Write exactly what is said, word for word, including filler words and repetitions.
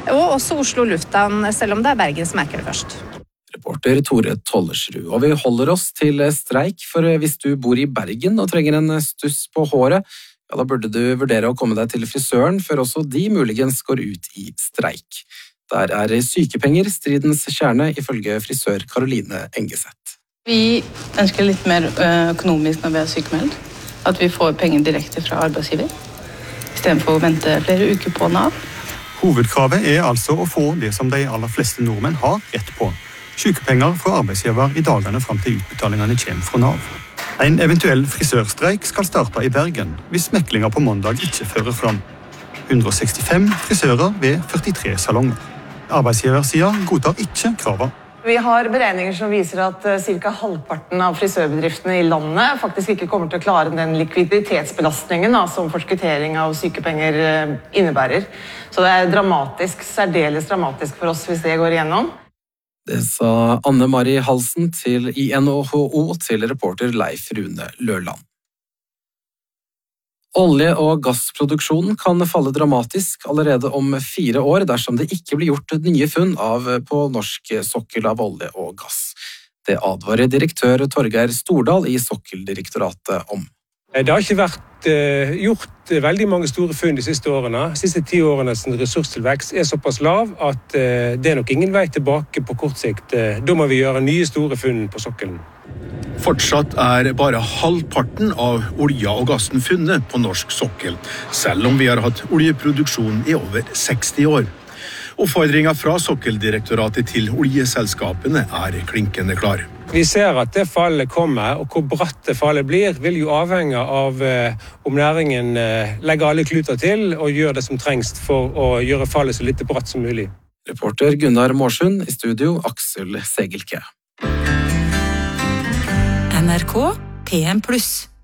Og også Oslo Lufthavn, selv om det er Bergen som merker det først. Reporter Tore Tollersrud. Og vi holder oss til streik, for hvis du bor i Bergen og trenger en stuss på håret, ja, da burde du vurdere å komme deg til frisøren, før også de muligens går ut i streik. Der er sykepenger stridens kjerne, ifølge frisør Karoline Engeseth. Vi ønsker litt mer økonomisk når vi er sykemeldt. At vi får penger direkte fra arbeidsgiver, i stedet for å vente flere uker på Nav. Hovedkravet er altså å få det som de aller fleste nordmenn har rett på. Sykepenger fra arbeidsgiver i dagene frem til utbetalingene kommer fra Nav. En eventuell frisørstreik skal starte i Bergen, hvis meklinger på mandag ikke fører fram. hundre og sekstifem frisører ved førtitre salonger. Arbeidsgiversiden godtar ikke kravet. Vi har beregninger som viser at ca. halvparten av frisørbedriftene i landet faktisk ikke kommer til å klare den likviditetsbelastningen da, som forskuttering av sykepenger innebærer. Så det er dramatisk, særdeles dramatisk for oss hvis det går igjennom. Det sa Anne Marie Halsen til I N H O til reporter Leif Rune Løland. Olje- og gassproduksjonen kan falle dramatisk allerede om fire år dersom det ikke blir gjort nye funn av på norsk sokkel av olje og gass. Det advarer direktør Torgeir Stordal i Sokkeldirektoratet om. Det har ikke vært uh, gjort veldig mange store funn de siste årene. De siste ti årenes ressurstilvekst er såpass lav at uh, det er nok ingen vei tilbake på kort sikt. Uh, da må vi gjøre nye store funn på sokkelen. Fortsatt er bare halvparten av olja og gassen funnet på norsk sokkel, selv om vi har hatt oljeproduksjon i over seksti år. Oppfordringen fra Sokkeldirektoratet til oljeselskapene er klinkende klar. Vi ser at det fallet kommer, og hvor bratt det fallet blir, vil jo avhenge av eh, om næringen eh, legger alle kluter til og gjør det som trengs for å gjøre fallet så lite bratt som mulig. Reporter Gunnar Mårsund, i studio Aksel Segelke. N R K P M pluss